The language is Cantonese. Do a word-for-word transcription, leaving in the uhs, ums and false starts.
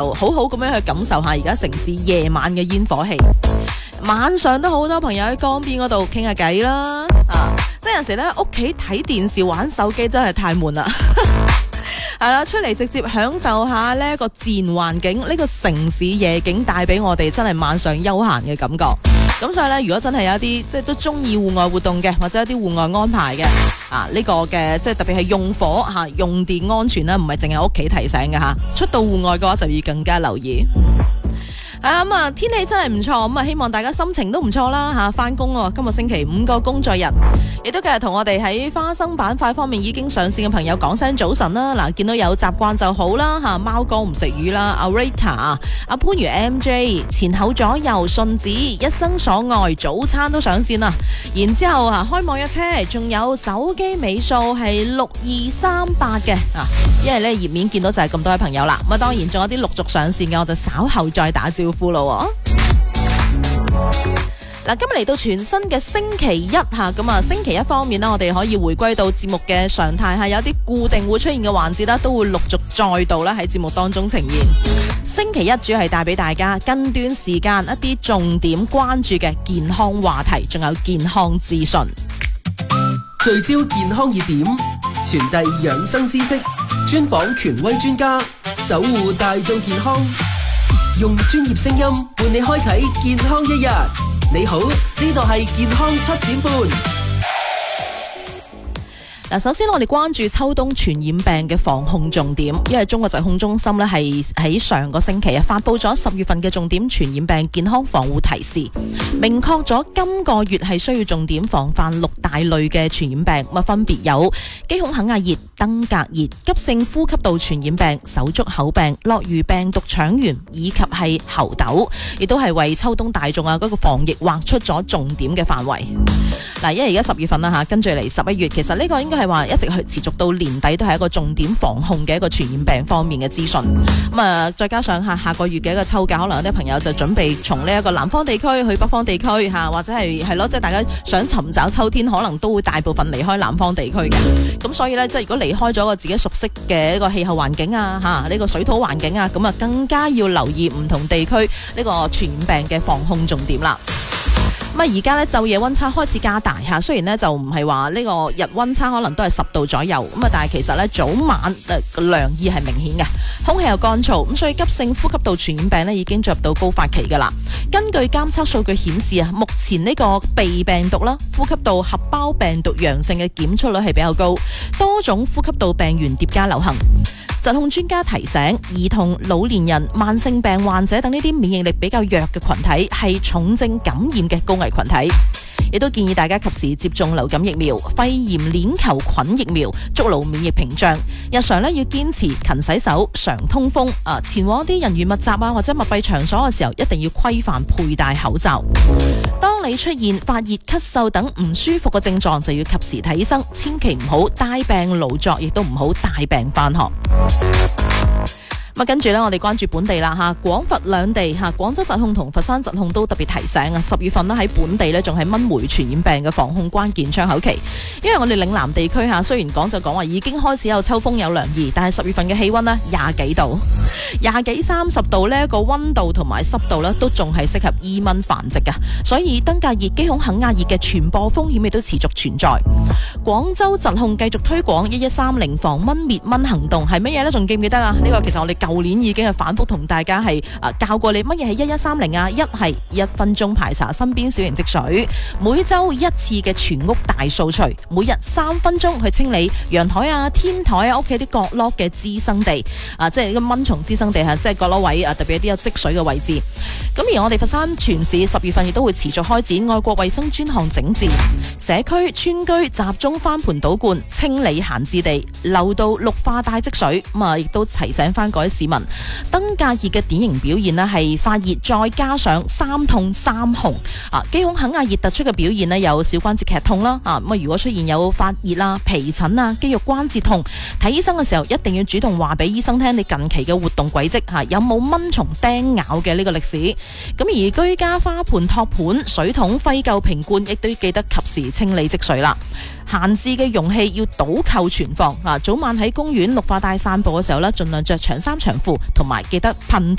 就好好咁樣去感受下而家城市夜晚嘅煙火氣。晚上都好多朋友喺江邊嗰度傾下偈啦，啊，即係有時咧屋企睇電視玩手機真係太悶啦。係啦，出嚟直接享受下呢個自然環境，呢個城市夜景帶俾我哋真係晚上休閒嘅感覺。咁所以咧，如果真係有一啲即係都中意戶外活動嘅，或者一啲戶外安排嘅，啊呢個嘅即係特別係用火吓、用電安全啦，唔係淨係屋企提醒嘅吓，出到戶外嘅話就要更加留意。啊咁啊，天氣真係唔錯，咁啊希望大家心情都唔錯啦吓，翻工喎，今日星期五個工作日，亦都繼續同我哋喺花生板塊方面已經上線嘅朋友講聲早晨啦。嗱，見到有習慣就好啦吓，貓哥唔食魚啦，阿 Rita、阿番禺 M J、前後左右順子、一生所愛早餐都上線啦。然之後啊，開網約車，仲有手機尾數係六二三八嘅啊，因為咧頁面見到就係咁多位朋友啦。咁啊，當然仲有啲陸續上線嘅，我就稍後再打招呼咯。嗱，今日嚟到全新嘅星期一吓，咁啊，星期一方面呢，我哋可以回歸到節目嘅常態，係有啲固定會出現嘅環節啦，都會陸續再度啦喺節目當中呈現。星期一主要係帶俾大家近段時間一啲重點關注嘅健康話題，仲有健康資訊， 聚焦健康熱點，傳遞養生知識，專訪權威專家，守護大眾健康，用專業聲音伴你開啟健康一日。你好，呢度係健康七點半。 嗱，首先我哋關注秋冬傳染病嘅防控重點，因為中國疾控中心咧係喺上個星期啊發佈咗十月份嘅重點傳染病健康防護提示，明確咗今個月係需要重點防範六大類嘅傳染病，咁啊分別有肌孔肯亞熱、登革熱、急性呼吸道傳染病、手足口病、諾如病毒腸炎以及係猴痘，亦都係為秋冬大眾啊嗰個防疫劃出咗重點嘅範圍。嗱，因為而家十月份啦吓，跟住嚟十一月，其實呢個應該係話一直去持續到年底都係一個重點防控嘅一個傳染病方面嘅資訊。咁啊，再加上下下個月嘅一個秋假，可能有啲朋友就準備從呢一個南方地區去北方地區吓，或者係係咯，即係大家想尋找秋天，可能都會大部分離開南方地區嘅。咁所以呢，即係如果離開咗個自己熟悉嘅一個氣候環境啊，吓呢個水土環境啊，咁啊更加要留意唔同地區呢個傳染病嘅防控重點啦。咁啊，而家咧晝夜溫差開始加大吓，雖然咧就唔係話呢個日溫差可能都係十度左右，咁啊，但係其實咧早晚誒涼意係明顯嘅，空氣又乾燥，咁所以急性呼吸道傳染病咧已經進入到高發期噶啦。根據監測數據顯示啊，目前呢個鼻病毒啦、呼吸道合胞病毒陽性嘅檢出率係比較高，多種呼吸道病原疊加流行。疾控專家提醒，兒童、老年人、慢性病患者等呢啲免疫力比較弱嘅群體係重症感染嘅高危群體，亦都建議大家及時接種流感疫苗、肺炎鏈球菌疫苗，築牢免疫屏障。日常咧要堅持勤洗手、常通風。啊，前往一啲人員密集啊或者密閉場所嘅時候，一定要規範佩戴口罩。當你出現發熱、咳嗽等唔舒服嘅症狀，就要及時睇醫生，千祈唔好帶病勞作，亦都唔好帶病返學。咁跟住呢，我哋關注本地啦吓，廣佛兩地吓，廣州疾控同佛山疾控都特別提醒啊，十月份呢喺本地呢仲係蚊媒傳染病嘅防控關鍵窗口期，因為我哋嶺南地區吓，雖然講就講話已經開始有秋風有涼意，但係十月份嘅氣溫呢廿幾度、廿幾三十度呢一個溫度同埋濕度呢都仲係適合伊蚊繁殖噶，所以登革熱、肌孔肯亞熱嘅傳播風險亦都持續存在。廣州疾控繼續推廣一一三零防蚊滅蚊行動係乜嘢呢？仲記唔記得啊？呢、這個其實我哋舊年已經係反覆同大家係啊教過你乜嘢係一一三零啊，一係一分鐘排查身邊小型積水，每周一次嘅全屋大掃除，每日三分鐘去清理陽台啊、天台啊、屋企啲角落嘅滋生地啊，即係個蚊蟲滋生地吓，即係角落位啊，特別一啲有積水嘅位置。咁而我哋佛山全市十月份亦都會持續開展愛國衛生專項整治，社區村居集中翻盆倒灌清理閒置地、流道綠化帶積水。咁啊，亦都提醒翻各位市民，登革熱嘅典型表現呢係發熱再加上三痛三紅啊，肌孔肯亞熱突出嘅表現呢有小關節劇痛啦啊，咁啊如果出現有發熱啦、皮疹啊、肌肉關節痛，睇醫生嘅時候一定要主動話俾醫生聽你近期嘅活動軌跡吓，有冇蚊蟲叮咬嘅呢個歷史。咁而居家花盆托盤、水桶、廢舊瓶罐亦都要記得及時清理積水啦。閒置嘅容器要倒扣存放啊！早晚喺公園綠化帶散步嘅時候呢，盡量着長衫長褲，同埋記得噴